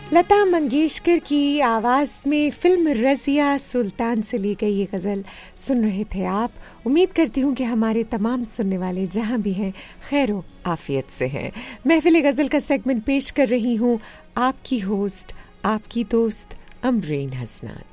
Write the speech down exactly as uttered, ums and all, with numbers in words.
लता मंगेशकर की आवाज़ में फिल्म रज़िया सुल्तान से ली गई ये गज़ल सुन रहे थे आप। उम्मीद करती हूँ कि हमारे तमाम सुनने वाले जहाँ भी हैं खैरो आफियत से हैं। महफिल गज़ल का सेगमेंट पेश कर रही हूँ आपकी होस्ट, आपकी दोस्त अमरीन हसनान।